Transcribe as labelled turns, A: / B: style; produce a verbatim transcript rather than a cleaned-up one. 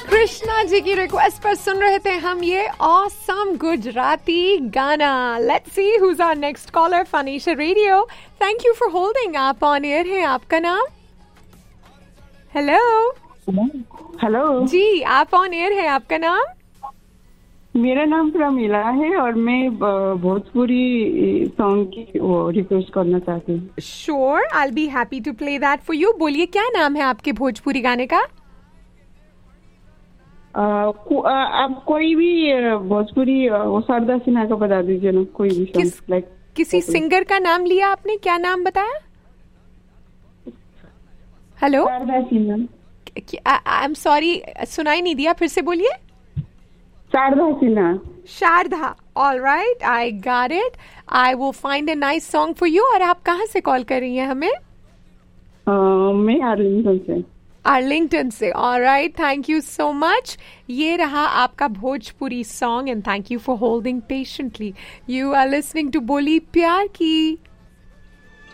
A: कृष्णा जी की रिक्वेस्ट पर सुन रहे थे हम ये ऑसम गुजराती गाना. Let's see who is our next collar. फनीशा radio, thank you for holding. आप ऑन एयर हैं. आपका नाम? हेलो
B: हेलो
A: जी, आप ऑन एयर हैं. आपका नाम?
B: मेरा नाम प्रमीला है और मैं भोजपुरी सॉन्ग की वो रिक्वेस्ट करना चाहती हूँ.
A: Sure, I will be happy to play that for you. बोलिए, क्या नाम है आपके भोजपुरी गाने का?
B: आ, को, आ, आप कोई भी भोजपुरी वो शारदा सिन्हा का बता दीजिए ना, कोई भी
A: किस,
B: सॉन्ग. लाइक
A: किसी सिंगर का नाम लिया आपने? क्या नाम बताया? Hello,
B: Sharda Sinha.
A: I am sorry, सुनाई नहीं दिया, फिर से बोलिए.
B: Sharda Sinha.
A: Sharda. All right, I got it. I will find a nice song for you. और आप कहाँ से कॉल कर रही हैं हमें?
B: आ, मैं आर्लिंगटन से.
A: आर्लिंगटन से. All right, thank you so much. ये रहा आपका Bhojpuri song and thank you for holding patiently. You are listening to बोली प्यार की.